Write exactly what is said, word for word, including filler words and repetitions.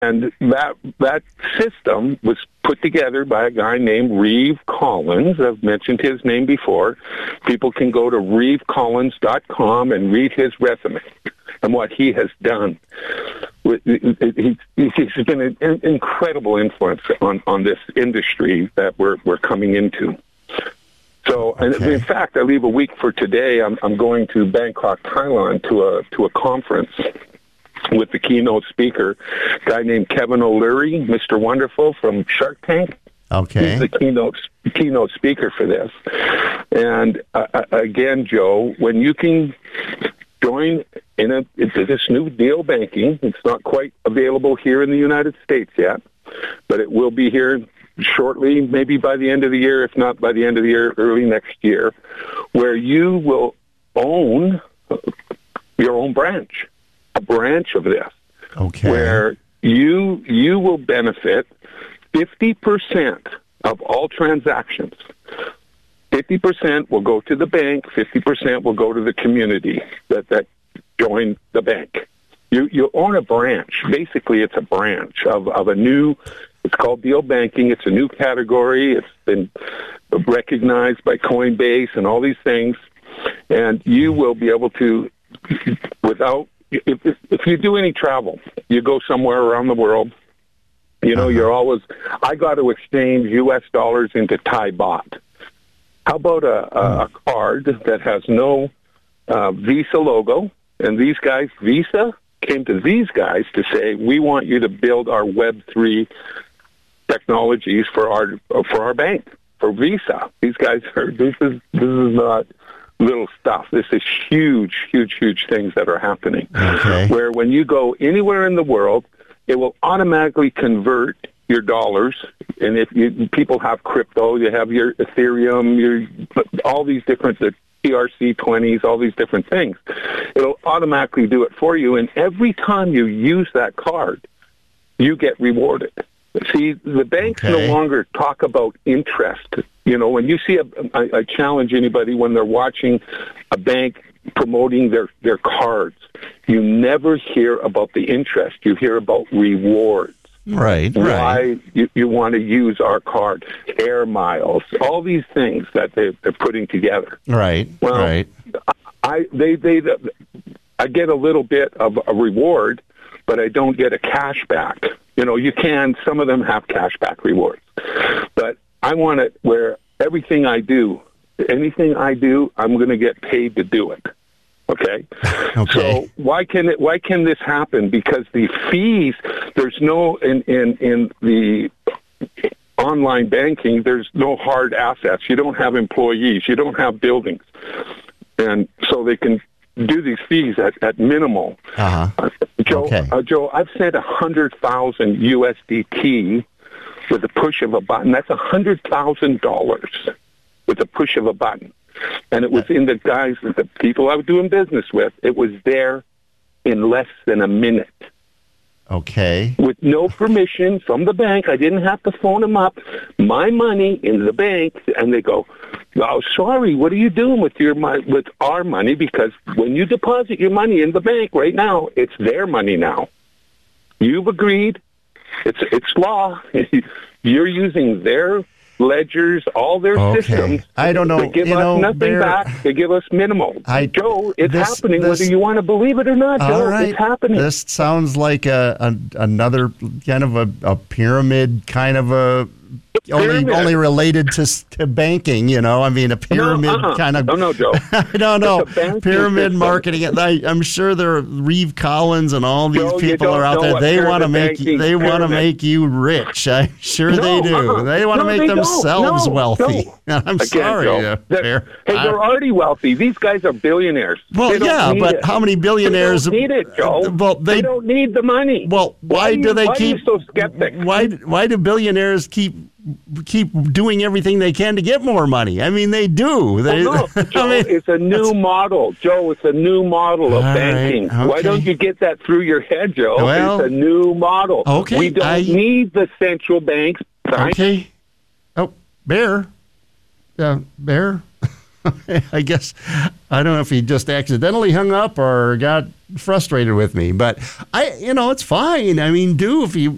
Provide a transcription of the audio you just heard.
And that that system was put together by a guy named Reeve Collins. I've mentioned his name before. People can go to reeve collins dot com and read his resume and what he has done. He's been an incredible influence on, on this industry that we're we're coming into. So, okay. and in fact, I leave a week for today. I'm I'm going to Bangkok, Thailand, to a to a conference with the keynote speaker, a guy named Kevin O'Leary, Mister Wonderful from Shark Tank. Okay. He's the keynote keynote speaker for this. And uh, again, Joe, when you can join in a into this new deal banking, it's not quite available here in the United States yet, but it will be here shortly, maybe by the end of the year, if not by the end of the year, early next year, where you will own your own branch, a branch of this, okay, where you you will benefit fifty percent of all transactions. fifty percent will go to the bank, fifty percent will go to the community that, that join the bank. You you own a branch. Basically, it's a branch of, of a new, it's called deal banking. It's a new category. It's been recognized by Coinbase and all these things. And you will be able to, without, if, if, if you do any travel, you go somewhere around the world, you know, uh-huh. you're always, I got to exchange U S dollars into Thai baht. How about a, a, a card that has no uh, Visa logo? And these guys, Visa, came to these guys to say, we want you to build our Web three technologies for our for our bank, for Visa. These guys are, this is this is not little stuff. This is huge, huge, huge things that are happening. Okay. Where when you go anywhere in the world, it will automatically convert your dollars. And if you, people have crypto, you have your Ethereum, your all these different the T R C twenties, all these different things. It'll automatically do it for you. And every time you use that card, you get rewarded. See, the banks okay. no longer talk about interest. You know, when you see a, I, I challenge anybody when they're watching a bank promoting their, their cards, you never hear about the interest. You hear about rewards. Right, Why right. you, you want to use our card, air miles, all these things that they, they're putting together. Right, well, right. I they they I get a little bit of a reward, but I don't get a cash back. You know, you can, some of them have cash back rewards. But I want it where everything I do, anything I do, I'm going to get paid to do it. Okay? Okay. So why can it, why can this happen? Because the fees, there's no, in, in, in the online banking, there's no hard assets. You don't have employees. You don't have buildings. And so they can do these fees at, at minimal. Uh-huh. Uh, Joe, okay. uh, Joe, I've sent one hundred thousand U S D T with the push of a button. That's one hundred thousand dollars with the push of a button. And it was in the guys, the people I was doing business with, it was there in less than a minute. Okay. With no permission from the bank. I didn't have to phone them up. My money in the bank, and they go, oh, sorry, what are you doing with your with our money? Because when you deposit your money in the bank right now, it's their money now. You've agreed. It's it's law. You're using their ledgers, all their okay. systems. I don't know. They give you us know, nothing back. They give us minimal. I, Joe, it's this, happening this, whether you want to believe it or not, Joe. Right. It's happening. This sounds like a, a another kind of a, a pyramid kind of a only pyramid. only related to to banking, you know. I mean, a pyramid no, uh-uh. kind of. No, no, Joe. I don't know. Pyramid system. marketing. I, I'm sure there are Reeve Collins and all these Joe, people are out there. They want to make you, they want to make you rich. I'm sure no, they do. Uh-uh. They want to no, make they themselves no, wealthy. No. I'm Again, sorry. Joe, Uh, they're, hey, they're already wealthy. These guys are billionaires. Well, yeah, but it. how many billionaires? They don't need it, Joe. Well, they, they don't need the money. Well, why, why do you, they why keep? Are you so skeptic? Why? Why do billionaires keep keep doing everything they can to get more money? I mean, they do. They, well, no, Joe, I mean, it's a new model, Joe. It's a new model of banking. Right, okay. Why don't you get that through your head, Joe? Well, it's a new model. Okay, we don't I, need the central banks. Okay. Oh, Bear. Uh, Bear. I guess I don't know if he just accidentally hung up or got frustrated with me, but I, you know, it's fine. I mean, do if you